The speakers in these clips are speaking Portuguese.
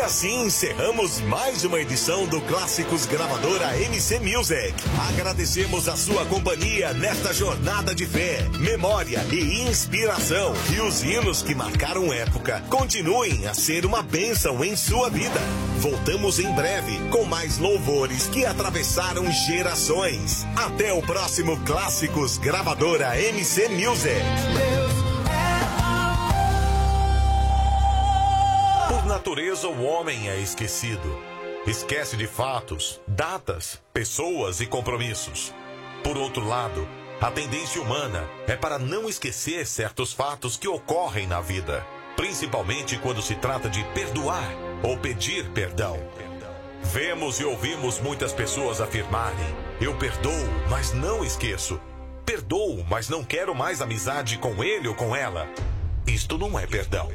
assim encerramos mais uma edição do Clássicos Gravadora MC Music. Agradecemos a sua companhia nesta jornada de fé, memória e inspiração. E os hinos que marcaram época continuem a ser uma bênção em sua vida. Voltamos em breve com mais louvores que atravessaram gerações. Até o próximo Clássicos Gravadora MC Music. Por natureza, o homem é esquecido. Esquece de fatos, datas, pessoas e compromissos. Por outro lado, a tendência humana é para não esquecer certos fatos que ocorrem na vida, principalmente quando se trata de perdoar ou pedir perdão. Vemos e ouvimos muitas pessoas afirmarem: eu perdoo, mas não esqueço. Perdoo, mas não quero mais amizade com ele ou com ela. Isto não é perdão.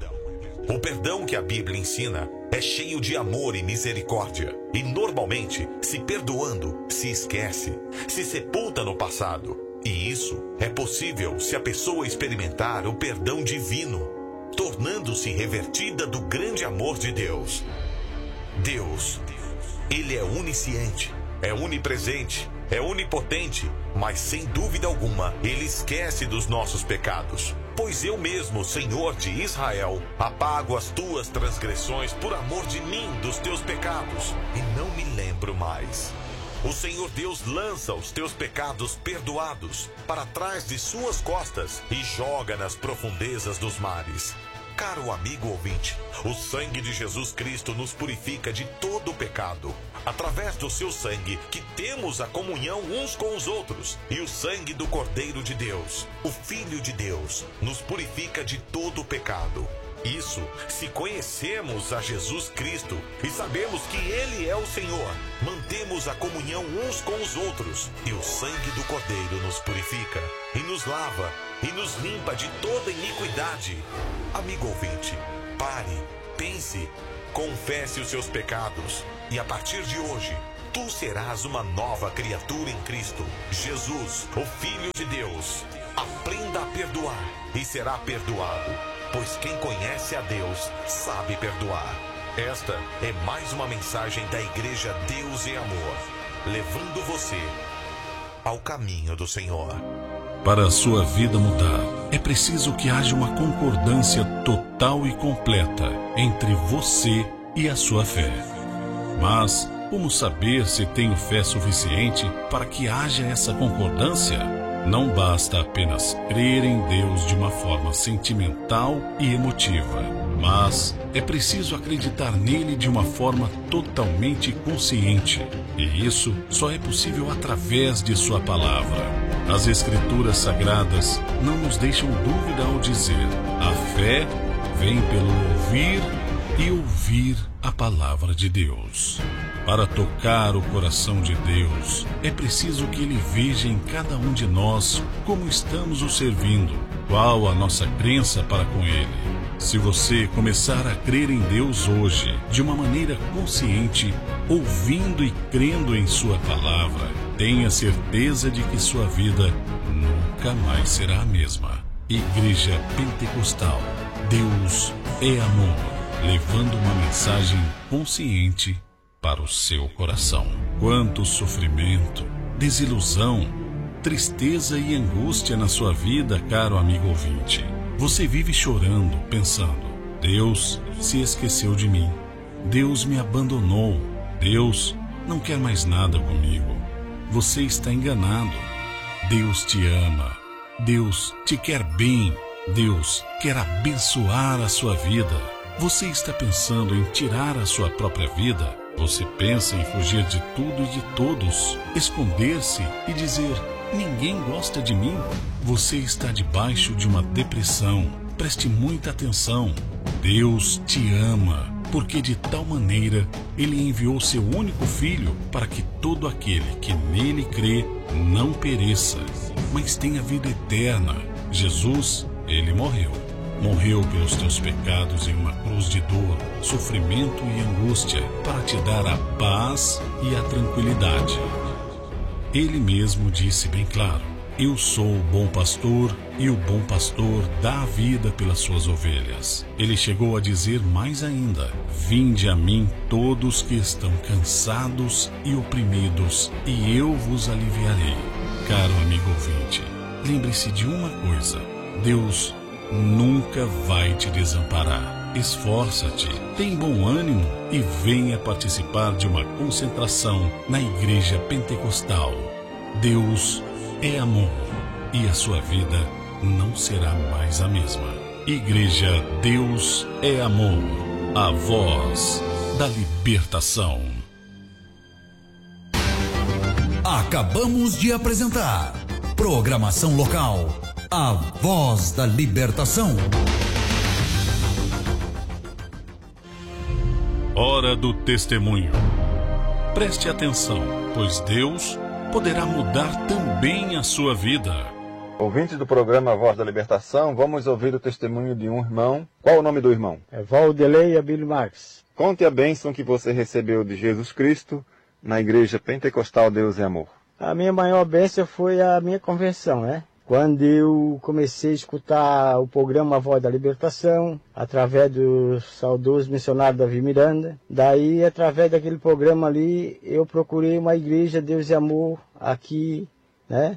O perdão que a Bíblia ensina é cheio de amor e misericórdia. E normalmente, se perdoando, se esquece, se sepulta no passado. E isso é possível se a pessoa experimentar o perdão divino, tornando-se revertida do grande amor de Deus. Deus, Ele é onisciente, é onipresente, é onipotente, mas sem dúvida alguma, Ele esquece dos nossos pecados. Pois eu mesmo, Senhor de Israel, apago as tuas transgressões por amor de mim, dos teus pecados, e não me lembro mais. O Senhor Deus lança os teus pecados perdoados para trás de suas costas e joga nas profundezas dos mares. Caro amigo ouvinte, o sangue de Jesus Cristo nos purifica de todo o pecado. Através do seu sangue que temos a comunhão uns com os outros. E o sangue do Cordeiro de Deus, o Filho de Deus, nos purifica de todo o pecado. Isso se conhecemos a Jesus Cristo e sabemos que Ele é o Senhor. Mantemos a comunhão uns com os outros. E o sangue do Cordeiro nos purifica e nos lava e nos limpa de toda iniquidade. Amigo ouvinte, pare, pense, confesse os seus pecados. E a partir de hoje, tu serás uma nova criatura em Cristo Jesus, o Filho de Deus. Aprenda a perdoar e será perdoado, pois quem conhece a Deus sabe perdoar. Esta é mais uma mensagem da Igreja Deus e Amor, levando você ao caminho do Senhor. Para a sua vida mudar, é preciso que haja uma concordância total e completa entre você e a sua fé. Mas como saber se tenho fé suficiente para que haja essa concordância? Não basta apenas crer em Deus de uma forma sentimental e emotiva, mas é preciso acreditar nele de uma forma totalmente consciente. E isso só é possível através de sua palavra. As Escrituras Sagradas não nos deixam dúvida ao dizer: a fé vem pelo ouvir e ouvir a palavra de Deus. Para tocar o coração de Deus, é preciso que Ele veja em cada um de nós como estamos o servindo, qual a nossa crença para com Ele. Se você começar a crer em Deus hoje, de uma maneira consciente, ouvindo e crendo em Sua palavra, tenha certeza de que sua vida nunca mais será a mesma. Igreja Pentecostal, Deus é amor, levando uma mensagem consciente para o seu coração. Quanto sofrimento, desilusão, tristeza e angústia na sua vida, caro amigo ouvinte. Você vive chorando, pensando: Deus se esqueceu de mim, Deus me abandonou, Deus não quer mais nada comigo. Você está enganado. Deus te ama, Deus te quer bem, Deus quer abençoar a sua vida. Você está pensando em tirar a sua própria vida? Você pensa em fugir de tudo e de todos, esconder-se e dizer: ninguém gosta de mim? Você está debaixo de uma depressão. Preste muita atenção. Deus te ama, porque de tal maneira Ele enviou seu único Filho para que todo aquele que nele crê não pereça, mas tenha vida eterna. Jesus, Ele morreu pelos teus pecados em uma cruz de dor, sofrimento e angústia, para te dar a paz e a tranquilidade. Ele mesmo disse bem claro: Eu sou o bom pastor e o bom pastor dá a vida pelas suas ovelhas. Ele chegou a dizer mais ainda: vinde a mim todos que estão cansados e oprimidos, e eu vos aliviarei. Caro amigo ouvinte, lembre-se de uma coisa: Deus nunca vai te desamparar. Esforça-te, tem bom ânimo e venha participar de uma concentração na Igreja Pentecostal. Deus é amor e a sua vida não será mais a mesma. Igreja Deus é Amor, a voz da libertação. Acabamos de apresentar programação local, a voz da libertação. Hora do testemunho. Preste atenção, pois Deus poderá mudar também a sua vida. Ouvintes do programa Voz da Libertação, vamos ouvir o testemunho de um irmão. Qual o nome do irmão? É Valdelei Abílio Marques. Conte a bênção que você recebeu de Jesus Cristo na Igreja Pentecostal Deus é Amor. A minha maior bênção foi a minha conversão, né? Quando eu comecei a escutar o programa Voz da Libertação, através do saudoso missionário Davi Miranda, daí, através daquele programa ali, eu procurei uma igreja Deus e Amor aqui, né,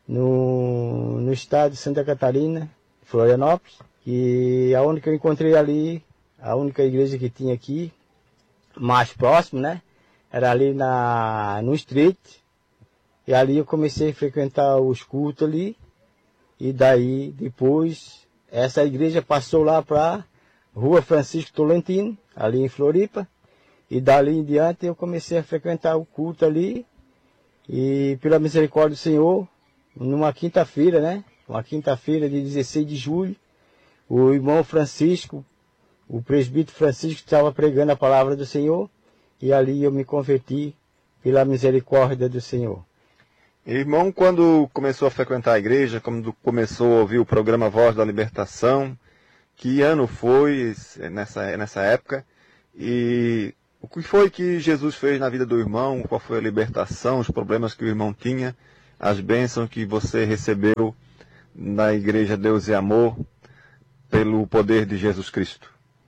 no estado de Santa Catarina, Florianópolis, e a única que eu encontrei ali, a única igreja que tinha aqui, mais próximo, né, era ali no Street, e ali eu comecei a frequentar os cultos ali. E daí, depois, essa igreja passou lá para Rua Francisco Tolentino, ali em Floripa. E dali em diante eu comecei a frequentar o culto ali. E pela misericórdia do Senhor, numa quinta-feira, né? Uma quinta-feira de 16 de julho, o irmão Francisco, o presbítero Francisco, estava pregando a palavra do Senhor. E ali eu me converti pela misericórdia do Senhor. Irmão, quando começou a frequentar a igreja, quando começou a ouvir o programa Voz da Libertação, que ano foi nessa época? E o que foi que Jesus fez na vida do irmão? Qual foi a libertação, os problemas que o irmão tinha, as bênçãos que você recebeu na Igreja Deus e Amor pelo poder de Jesus Cristo?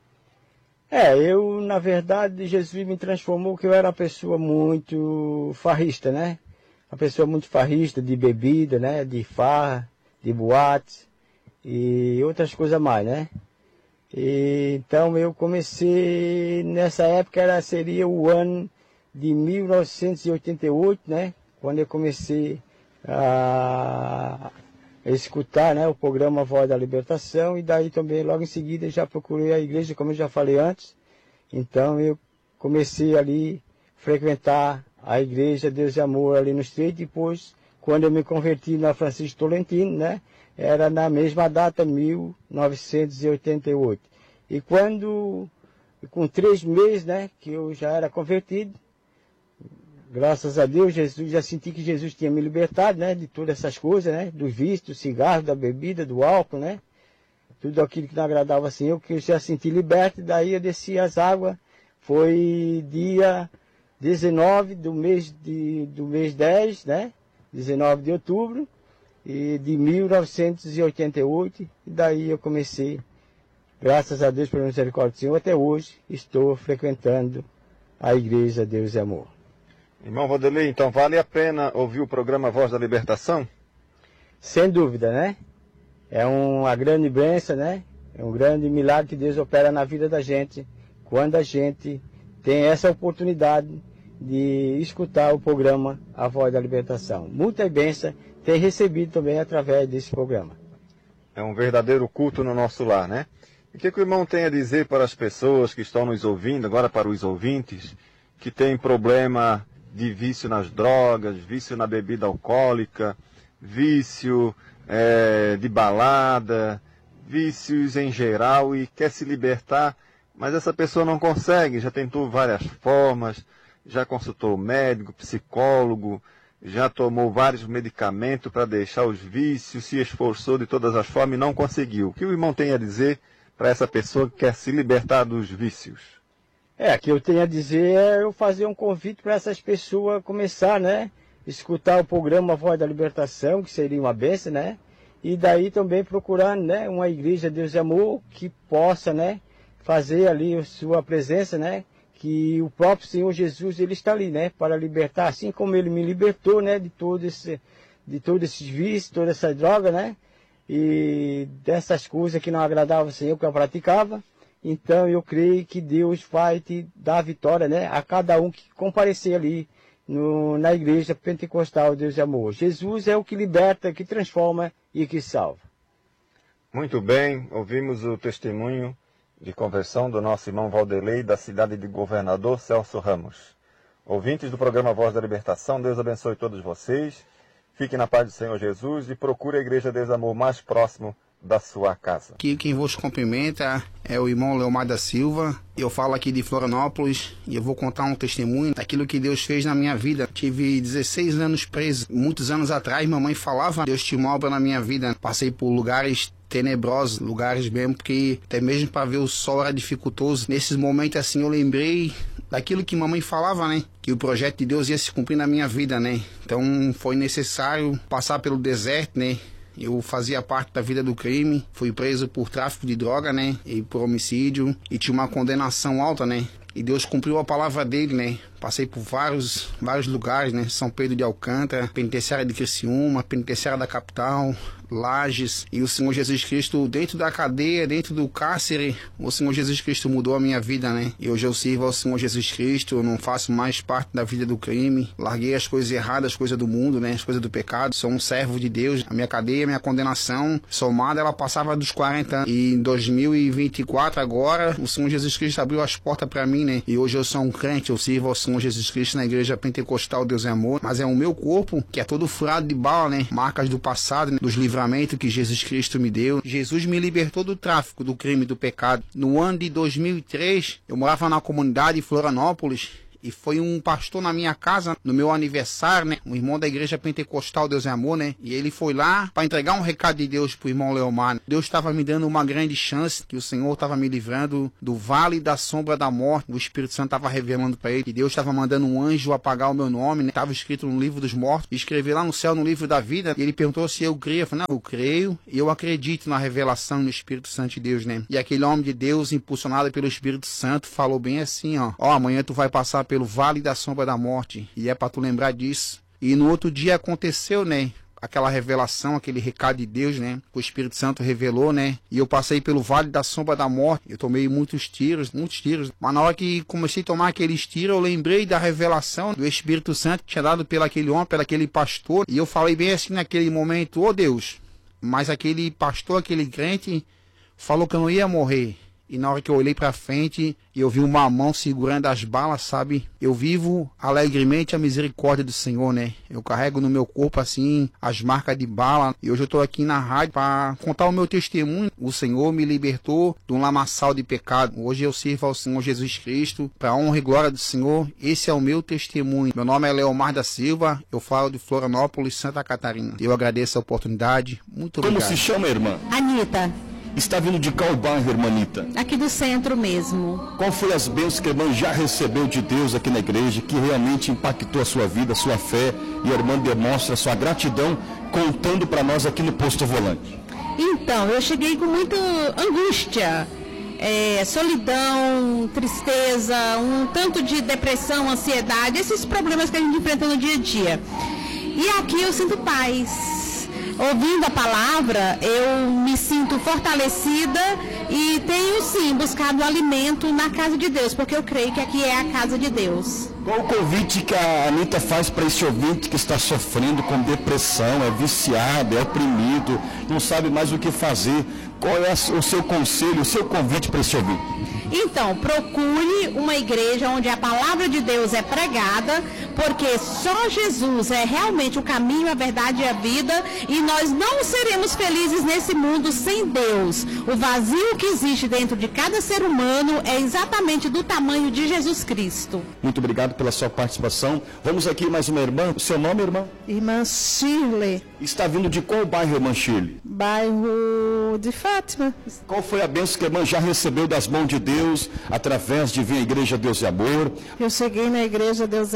Eu, na verdade, Jesus me transformou, que eu era uma pessoa muito farrista, né? Uma pessoa muito farrista, de bebida, né? De farra, de boate e outras coisas mais, né? E, então eu comecei, nessa época seria o ano de 1988, né? Quando eu comecei a escutar, né, o programa Voz da Libertação, e daí também logo em seguida já procurei a igreja, como eu já falei antes. Então eu comecei ali a frequentar a igreja Deus e Amor ali no Estreito. Depois, quando eu me converti na Francisco Tolentino, né, era na mesma data, 1988. E quando, com 3 meses, né, que eu já era convertido, graças a Deus, Jesus, já senti que Jesus tinha me libertado, né, de todas essas coisas, né, dos vícios, do cigarro, da bebida, do álcool, né, tudo aquilo que não agradava ao Senhor, que eu já senti liberto. Daí eu desci as águas. Foi dia 19 do mês 10, né, 19 de outubro, e de 1988, e daí eu comecei, graças a Deus pela misericórdia do Senhor, até hoje estou frequentando a igreja Deus e Amor. Irmão Valdelei, então vale a pena ouvir o programa Voz da Libertação? Sem dúvida, né? É uma grande bênção, né? É um grande milagre que Deus opera na vida da gente, quando a gente tem essa oportunidade de escutar o programa A Voz da Libertação. Muita bênção tem recebido também através desse programa. É um verdadeiro culto no nosso lar, né? E o que o irmão tem a dizer para as pessoas que estão nos ouvindo, agora para os ouvintes, que têm problema de vício nas drogas, vício na bebida alcoólica, vício de balada, vícios em geral, e quer se libertar, mas essa pessoa não consegue, já tentou várias formas, já consultou médico, psicólogo, já tomou vários medicamentos para deixar os vícios, se esforçou de todas as formas e não conseguiu. O que o irmão tem a dizer para essa pessoa que quer se libertar dos vícios? O que eu tenho a dizer é eu fazer um convite para essas pessoas começar, né, escutar o programa Voz da Libertação, que seria uma bênção, né? E daí também procurando, né, uma igreja Deus e Amor que possa, né, fazer ali a sua presença, né? Que o próprio Senhor Jesus, ele está ali, né, para libertar, assim como ele me libertou, né, de todos esses vícios, toda essa droga, né? E dessas coisas que não agradavam ao Senhor, que eu praticava. Então eu creio que Deus vai te dar a vitória, né, a cada um que comparecer ali na igreja pentecostal Deus e Amor. Jesus é o que liberta, que transforma e que salva. Muito bem, ouvimos o testemunho de conversão do nosso irmão Valdelei, da cidade de Governador Celso Ramos. Ouvintes do programa Voz da Libertação, Deus abençoe todos vocês. Fique na paz do Senhor Jesus e procure a Igreja Deus e Amor mais próximo da sua casa. Aqui quem vos cumprimenta é o irmão Leomar da Silva. Eu falo aqui de Florianópolis e eu vou contar um testemunho daquilo que Deus fez na minha vida. Tive 16 anos preso. Muitos anos atrás, mamãe falava, Deus te move na minha vida. Passei por lugares tenebrosos, lugares mesmo que até mesmo para ver o sol era dificultoso. Nesses momentos assim eu lembrei daquilo que mamãe falava, né? Que o projeto de Deus ia se cumprir na minha vida, né? Então foi necessário passar pelo deserto, né? Eu fazia parte da vida do crime, fui preso por tráfico de droga, né? E por homicídio, e tinha uma condenação alta, né? E Deus cumpriu a palavra dele, né? Passei por vários lugares, né? São Pedro de Alcântara, penitenciária de Criciúma, penitenciária da capital, Lages. E o Senhor Jesus Cristo, dentro da cadeia, dentro do cárcere, o Senhor Jesus Cristo mudou a minha vida, né? E hoje eu sirvo ao Senhor Jesus Cristo, eu não faço mais parte da vida do crime. Larguei as coisas erradas, as coisas do mundo, né? As coisas do pecado. Sou um servo de Deus. A minha cadeia, a minha condenação somada, ela passava dos 40 anos. E em 2024 agora, o Senhor Jesus Cristo abriu as portas para mim, né? E hoje eu sou um crente, eu sirvo ao Senhor Jesus Cristo na igreja pentecostal Deus é Amor, mas é o meu corpo que é todo furado de bala, né? Marcas do passado, né? Dos livramentos que Jesus Cristo me deu. Jesus me libertou do tráfico, do crime, do pecado. No ano de 2003, eu morava na comunidade de Florianópolis e foi um pastor na minha casa, no meu aniversário, né? Um irmão da igreja pentecostal Deus é Amor, né? E ele foi lá para entregar um recado de Deus pro irmão Leomar. Deus estava me dando uma grande chance, que o Senhor estava me livrando do vale da sombra da morte. O Espírito Santo estava revelando para ele que Deus estava mandando um anjo apagar o meu nome, né? Estava escrito no livro dos mortos, escrever lá no céu, no livro da vida. E ele perguntou se eu cria. Eu falei, não, eu creio e eu acredito na revelação do Espírito Santo de Deus, né? E aquele homem de Deus, impulsionado pelo Espírito Santo, falou bem assim, ó, amanhã tu vai passar pelo vale da sombra da morte, e é para tu lembrar disso. E no outro dia aconteceu, né, aquela revelação, aquele recado de Deus, né, que o Espírito Santo revelou, né, e eu passei pelo vale da sombra da morte. Eu tomei muitos tiros, mas na hora que comecei a tomar aqueles tiros, eu lembrei da revelação do Espírito Santo que tinha dado pelo aquele homem, pelo aquele pastor, e eu falei bem assim naquele momento, ô Deus, mas aquele pastor, aquele crente, falou que eu não ia morrer. E na hora que eu olhei pra frente, eu vi uma mão segurando as balas, sabe? Eu vivo alegremente a misericórdia do Senhor, né? Eu carrego no meu corpo, assim, as marcas de bala. E hoje eu tô aqui na rádio pra contar o meu testemunho. O Senhor me libertou de um lamaçal de pecado. Hoje eu sirvo ao Senhor Jesus Cristo, pra honra e glória do Senhor. Esse é o meu testemunho. Meu nome é Leomar da Silva, eu falo de Florianópolis, Santa Catarina. Eu agradeço a oportunidade. Muito obrigado. Como se chama, irmã? Anita. Está vindo de qual bairro, irmanita? Aqui do centro mesmo. Qual foi as bênçãos que a irmã já recebeu de Deus aqui na igreja, que realmente impactou a sua vida, a sua fé, e a irmã demonstra a sua gratidão, contando para nós aqui no Posto Volante? Então, eu cheguei com muita angústia, solidão, tristeza, um tanto de depressão, ansiedade, esses problemas que a gente enfrenta no dia a dia. E aqui eu sinto paz. Ouvindo a palavra, eu me sinto fortalecida e tenho sim buscado alimento na casa de Deus, porque eu creio que aqui é a casa de Deus. Qual o convite que a Anita faz para esse ouvinte que está sofrendo com depressão, é viciado, é oprimido, não sabe mais o que fazer? Qual é o seu conselho, o seu convite para esse ouvinte? Então, procure uma igreja onde a palavra de Deus é pregada, porque só Jesus é realmente o caminho, a verdade e a vida, e nós não seremos felizes nesse mundo sem Deus. O vazio que existe dentro de cada ser humano é exatamente do tamanho de Jesus Cristo. Muito obrigado pela sua participação. Vamos aqui mais uma irmã. O seu nome, irmã? Irmã Shirley. Está vindo de qual bairro, irmã Shirley? Bairro de Fátima. Qual foi a bênção que a irmã já recebeu das mãos de Deus, através de vir à Igreja Deus e Amor? Eu cheguei na Igreja Deus e Amor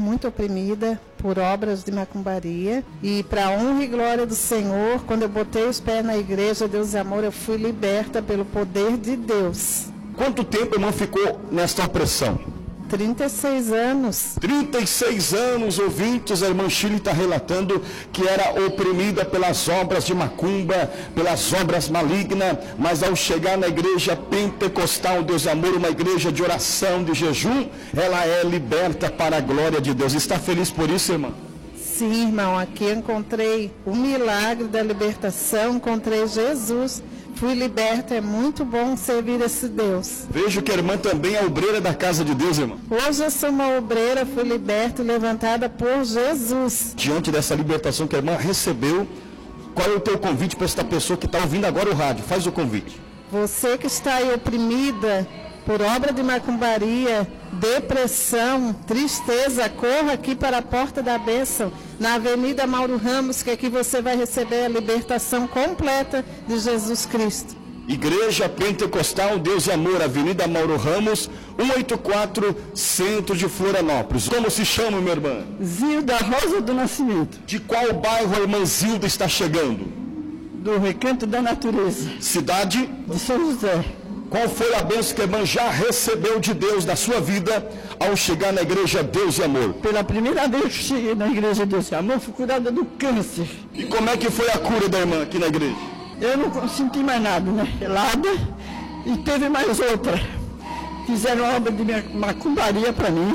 muito oprimida por obras de macumbaria. E para a honra e glória do Senhor, quando eu botei os pés na igreja Deus e Amor, eu fui liberta pelo poder de Deus. Quanto tempo, irmã, ficou nesta opressão? 36 anos. 36 anos, ouvintes, a irmã Shirley está relatando que era oprimida pelas obras de macumba, pelas obras malignas, mas ao chegar na igreja pentecostal Deus e Amor, uma igreja de oração, de jejum, ela é liberta para a glória de Deus. Está feliz por isso, irmã? Sim, irmão, aqui eu encontrei o milagre da libertação, encontrei Jesus. Fui liberta, é muito bom servir esse Deus. Vejo que a irmã também é obreira da casa de Deus, irmã. Hoje eu sou uma obreira, fui liberta e levantada por Jesus. Diante dessa libertação que a irmã recebeu, qual é o teu convite para esta pessoa que está ouvindo agora o rádio? Faz o convite. Você que está aí oprimida por obra de macumbaria, depressão, tristeza, corra aqui para a porta da bênção, na Avenida Mauro Ramos, que aqui você vai receber a libertação completa de Jesus Cristo. Igreja Pentecostal Deus e Amor, Avenida Mauro Ramos, 184, centro de Florianópolis. Como se chama, minha irmã? Zilda Rosa do Nascimento. De qual bairro a irmã Zilda está chegando? Do Recanto da Natureza. Cidade? De São José. Qual foi a bênção que a irmã já recebeu de Deus na sua vida ao chegar na igreja Deus e Amor? Pela primeira vez que cheguei na igreja Deus e Amor, fui curada do câncer. E como é que foi a cura da irmã aqui na igreja? Eu não senti mais nada, né? Gelada. E teve mais outra. Fizeram uma obra de macumbaria para mim.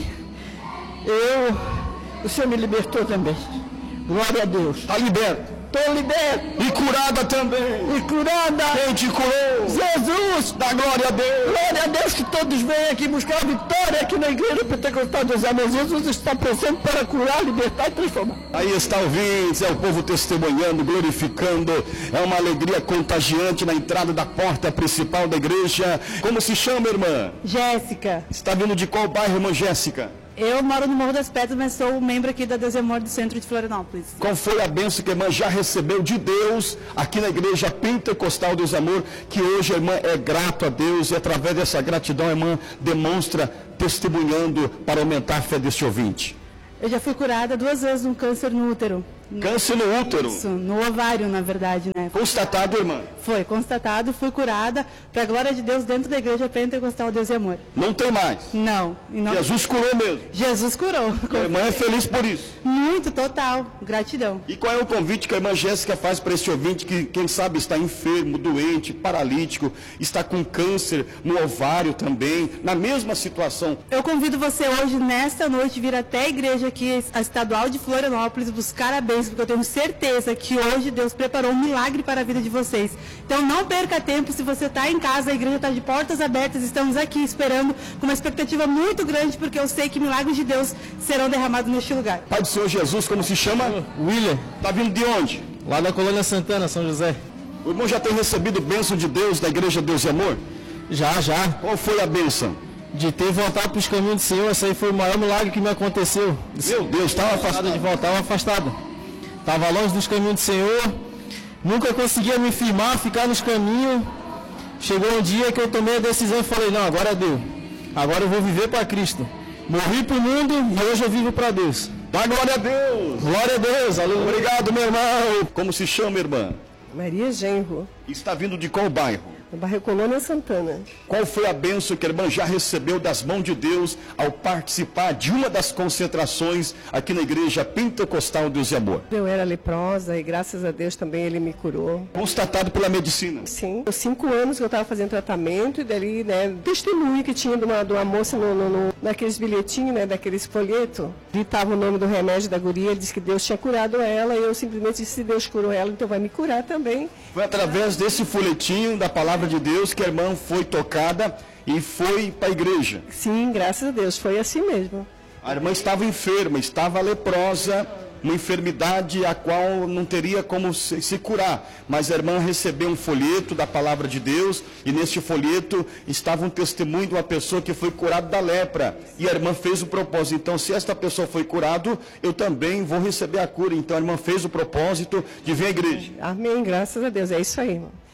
O Senhor me libertou também. Glória a Deus. Está liberto. Estou liberto. E curada também. E curada. Quem te curou? Jesus. Dá glória a Deus. Glória a Deus, que todos venham aqui buscar a vitória aqui na igreja Pentecostal Deus e Amor. Jesus está presente para curar, libertar e transformar. Aí está ouvindo, é o povo testemunhando, glorificando. É uma alegria contagiante na entrada da porta principal da igreja. Como se chama, irmã? Jéssica. Está vindo de qual bairro, irmã Jéssica? Eu moro no Morro das Pedras, mas sou membro aqui da Deus e Amor do centro de Florianópolis. Qual foi a bênção que a irmã já recebeu de Deus aqui na igreja Pentecostal Deus e Amor, que hoje a irmã é grata a Deus e através dessa gratidão a irmã demonstra testemunhando para aumentar a fé deste ouvinte? Eu já fui curada 2 vezes de um câncer no útero. Câncer no útero? Isso, no ovário, na verdade, né? Constatado, irmã? Foi constatado, fui curada, para a glória de Deus, dentro da igreja Pentecostal Deus e Amor. Não tem mais? Não. Jesus curou mesmo? Jesus curou. A irmã é feliz por isso? Muito, total. Gratidão. E qual é o convite que a irmã Jéssica faz para esse ouvinte que, quem sabe, está enfermo, doente, paralítico, está com câncer no ovário também, na mesma situação? Eu convido você hoje, nesta noite, vir até a igreja aqui, a Estadual de Florianópolis, buscar a bênção, porque eu tenho certeza que hoje Deus preparou um milagre para a vida de vocês. Então não perca tempo, se você está em casa, a igreja está de portas abertas, estamos aqui esperando com uma expectativa muito grande, porque eu sei que milagres de Deus serão derramados neste lugar. Pai do Senhor Jesus, como se chama? William. Está vindo de onde? Lá da Colônia Santana, São José. O irmão já tem recebido bênção de Deus da igreja Deus e Amor? Já. Qual foi a bênção? De ter voltado para os caminhos do Senhor. Esse aí foi o maior milagre que me aconteceu. Meu Deus, estava afastado. De voltar, estava afastado. Estava longe dos caminhos do Senhor. Nunca conseguia me firmar, ficar nos caminhos. Chegou um dia que eu tomei a decisão e falei, não, agora deu. Agora eu vou viver para Cristo. Morri para o mundo e hoje eu vivo para Deus. Dá glória a Deus. Glória a Deus. Aleluia. Obrigado, meu irmão. Como se chama, irmã? Maria Genro. Está vindo de qual bairro? Do bairro Colônia Santana. Qual foi a bênção que a irmã já recebeu das mãos de Deus ao participar de uma das concentrações aqui na igreja Pentecostal Deus e Amor? Eu era leprosa e graças a Deus também ele me curou. Constatado pela medicina? Sim. 5 anos que eu estava fazendo tratamento e dali, né, testemunho que tinha de uma moça naqueles bilhetinhos, né, daqueles folhetos. Gritava o nome do remédio da guria, ele disse que Deus tinha curado ela e eu simplesmente disse, se Deus curou ela, então vai me curar também. Foi através desse folhetinho da palavra de Deus que a irmã foi tocada e foi para a igreja. Sim, graças a Deus, foi assim mesmo. A irmã estava enferma, estava leprosa, uma enfermidade a qual não teria como se curar, mas a irmã recebeu um folheto da palavra de Deus e neste folheto estava um testemunho de uma pessoa que foi curada da lepra e a irmã fez o propósito, então se esta pessoa foi curada, eu também vou receber a cura, então a irmã fez o propósito de vir à igreja. Amém, graças a Deus, é isso aí, irmão.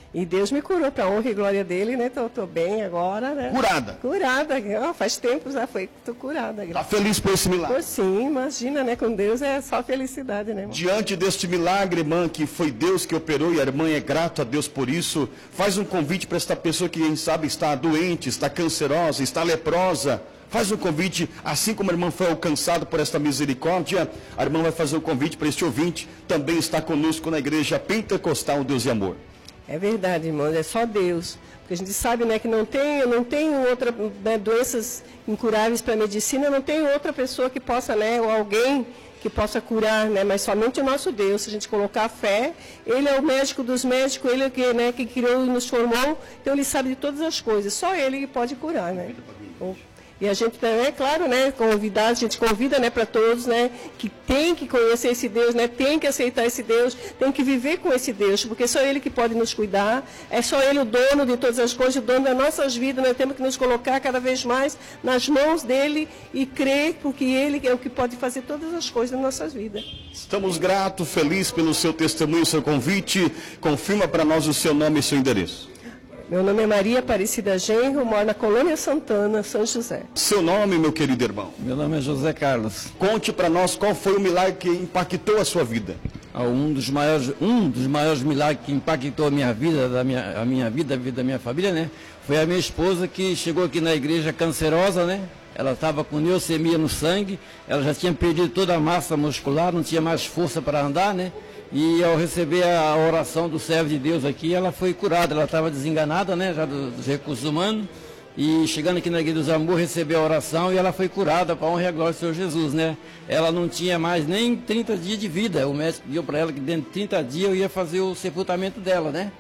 E Deus me curou para a honra e glória dele, né? Tô bem agora, né? Curada? Curada. Faz tempo já tô curada. Está feliz por esse milagre? Pô, sim, imagina, né? Com Deus é só felicidade, né, irmão? Diante deste milagre, irmã, que foi Deus que operou e a irmã é grata a Deus por isso, faz um convite para esta pessoa que, quem sabe, está doente, está cancerosa, está leprosa. Faz um convite, assim como a irmã foi alcançada por esta misericórdia, a irmã vai fazer um convite para este ouvinte, também está conosco na igreja pentecostal Deus e Amor. É verdade, irmãos, é só Deus. Porque a gente sabe, né, que não tem outra, né, doenças incuráveis para a medicina, não tem outra pessoa que possa, né, ou alguém que possa curar, né, mas somente o nosso Deus. Se a gente colocar a fé, Ele é o médico dos médicos, Ele é que, né, que criou e nos formou, então Ele sabe de todas as coisas, só Ele que pode curar, né? E a gente também, é claro, né, a gente convida, né, para todos, né, que tem que conhecer esse Deus, né, tem que aceitar esse Deus, tem que viver com esse Deus, porque só Ele que pode nos cuidar, é só Ele o dono de todas as coisas, o dono das nossas vidas, nós temos que nos colocar cada vez mais nas mãos dEle e crer, porque Ele é o que pode fazer todas as coisas nas nossas vidas. Estamos gratos, felizes pelo seu testemunho, seu convite. Confirma para nós o seu nome e seu endereço. Meu nome é Maria Aparecida Genro, moro na Colônia Santana, São José. Seu nome, meu querido irmão? Meu nome é José Carlos. Conte para nós qual foi o milagre que impactou a sua vida. Um dos maiores milagres que impactou a minha vida, a vida da minha família, né? Foi a minha esposa que chegou aqui na igreja cancerosa, né? Ela estava com leucemia no sangue, ela já tinha perdido toda a massa muscular, não tinha mais força para andar, né? E ao receber a oração do servo de Deus aqui, ela foi curada. Ela estava desenganada, né, já dos recursos humanos. E chegando aqui na Igreja dos Amor, recebeu a oração e ela foi curada para a honra e a glória do Senhor Jesus, né? Ela não tinha mais nem 30 dias de vida. O médico deu para ela que dentro de 30 dias eu ia fazer o sepultamento dela, né?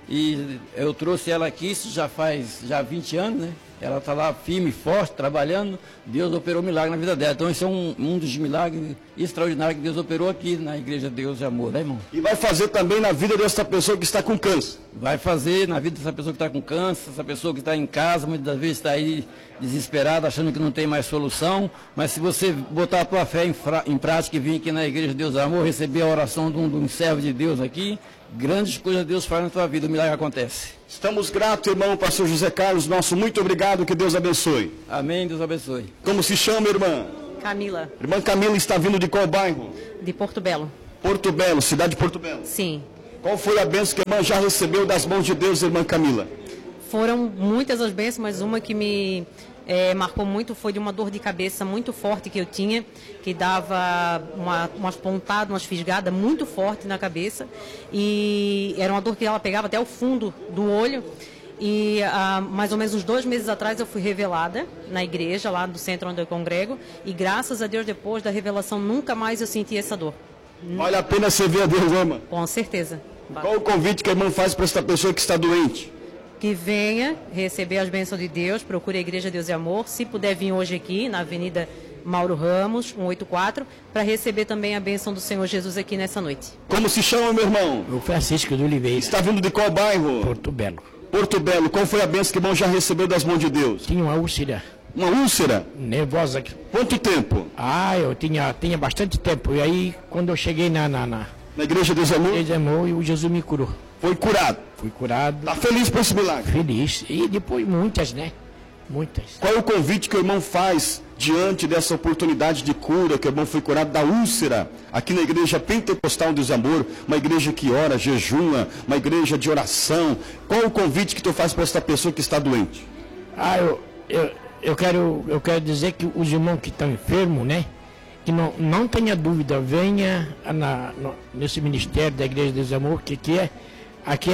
E eu trouxe ela aqui, isso já faz 20 anos, né? Ela está lá firme, forte, trabalhando. Deus operou um milagre na vida dela. Então esse é um dos milagres extraordinários que Deus operou aqui na Igreja Deus e Amor, né, irmão? E vai fazer também na vida dessa pessoa que está com câncer. Vai fazer na vida dessa pessoa que está com câncer, essa pessoa que está em casa, muitas das vezes está aí desesperada, achando que não tem mais solução. Mas se você botar a tua fé em prática e vir aqui na Igreja Deus e Amor, receber a oração de um servo de Deus aqui, grandes coisas Deus faz na tua vida, o milagre acontece. Estamos gratos, irmão, pastor José Carlos, nosso muito obrigado, que Deus abençoe. Amém, Deus abençoe. Como se chama, irmã? Camila. Irmã Camila está vindo de qual bairro? De Porto Belo. Porto Belo, cidade de Porto Belo. Sim. Qual foi a bênção que a irmã já recebeu das mãos de Deus, irmã Camila? Foram muitas as bênçãos, mas uma que me marcou muito foi de uma dor de cabeça muito forte que eu tinha, que dava umas pontadas, umas fisgadas muito fortes na cabeça, e era uma dor que ela pegava até o fundo do olho. E mais ou menos uns 2 meses atrás eu fui revelada na igreja, lá do centro onde eu congrego, e graças a Deus, depois da revelação, nunca mais eu senti essa dor. Vale a pena servir a Deus, irmã? Com certeza. Qual o convite que a irmã faz para esta pessoa que está doente? Que venha receber as bênçãos de Deus, procure a Igreja Deus e Amor, se puder vir hoje aqui na Avenida Mauro Ramos, 184, para receber também a bênção do Senhor Jesus aqui nessa noite. Como se chama, meu irmão? O Francisco do Oliveira. Está vindo de qual bairro? Porto Belo. Porto Belo, qual foi a bênção que o irmão já recebeu das mãos de Deus? Tinha uma úlcera. Uma úlcera? Nervosa. Quanto tempo? Eu tinha bastante tempo. E aí, quando eu cheguei na Igreja Deus e Amor? Deus e Amor, e o Jesus me curou. Foi curado? Fui curado. Está feliz por esse milagre? Feliz. E depois muitas, né? Muitas. Qual é o convite que o irmão faz diante dessa oportunidade de cura, que o irmão foi curado da úlcera, aqui na Igreja Pentecostal Deus e Amor, uma igreja que ora, jejuma, uma igreja de oração? Qual é o convite que tu faz para essa pessoa que está doente? Eu quero dizer que os irmãos que estão enfermos, né? Que não tenha dúvida, venha nesse ministério da Igreja Deus e Amor, que aqui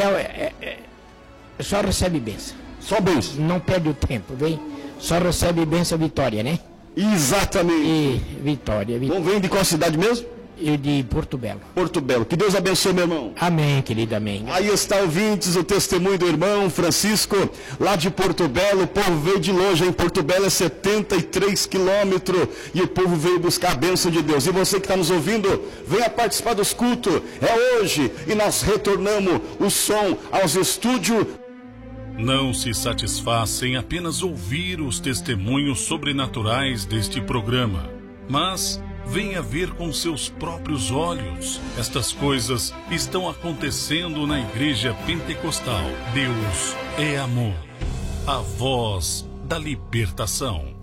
só recebe bênção. Só bênção? Não perde o tempo, vem? Só recebe bênção, vitória, né? Exatamente. E vitória. Não vem de qual cidade mesmo? E de Porto Belo. Porto Belo. Que Deus abençoe, meu irmão. Amém, querido, amém. Aí está, ouvintes, o testemunho do irmão Francisco, lá de Porto Belo. O povo veio de longe, em Porto Belo é 73 quilômetros, e o povo veio buscar a bênção de Deus. E você que está nos ouvindo, venha participar dos cultos. É hoje, e nós retornamos o som aos estúdios. Não se satisfaça em apenas ouvir os testemunhos sobrenaturais deste programa, mas Venha ver com seus próprios olhos. Estas coisas estão acontecendo na Igreja Pentecostal. Deus é amor. A voz da libertação.